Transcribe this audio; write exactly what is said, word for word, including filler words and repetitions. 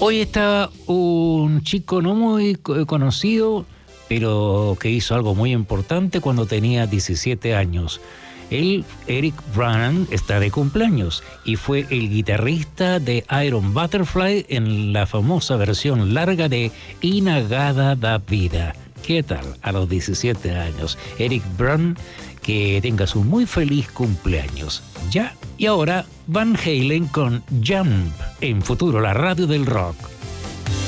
Hoy está un chico no muy conocido, pero que hizo algo muy importante cuando tenía diecisiete años. Él, Eric Brannan, está de cumpleaños y fue el guitarrista de Iron Butterfly en la famosa versión larga de Inagada da Vida. ¿Qué tal? A los diecisiete años. Eric Brannan, que tengas un muy feliz cumpleaños. Ya. Y ahora, Van Halen con Jump, en Futuro, la radio del rock.